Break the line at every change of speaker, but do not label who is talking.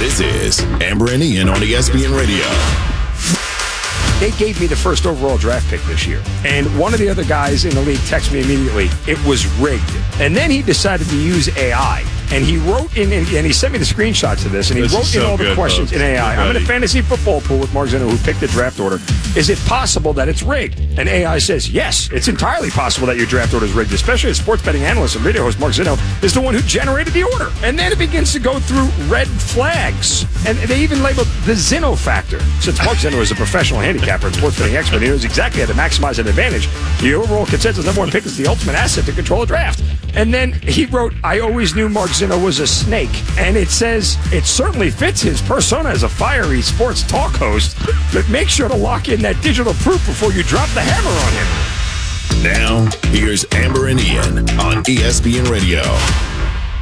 This is Amber and Ian on ESPN Radio.
They gave me the first overall draft pick this year. And one of the other guys in the league texted me immediately, it was rigged. And then he decided to use AI. And he wrote in, and he sent me the screenshots of this, and he wrote in all the questions in AI. I'm in a fantasy football pool with Mark Zinno, who picked the draft order. Is it possible that it's rigged? And AI says, yes, it's entirely possible that your draft order is rigged, especially as sports betting analyst and radio host Mark Zinno is the one who generated the order. And then it begins to go through red flags. And they even labeled the Zinno factor. Since Mark Zinno is a professional handicapper and sports betting expert, he knows exactly how to maximize an advantage. The overall consensus number one pick is the ultimate asset to control a draft. And then he wrote, I always knew Mark Zinno was a snake. And it says, it certainly fits his persona as a fiery sports talk host, but make sure to lock in that digital proof before you drop the hammer on him.
Now, here's Amber and Ian on ESPN Radio.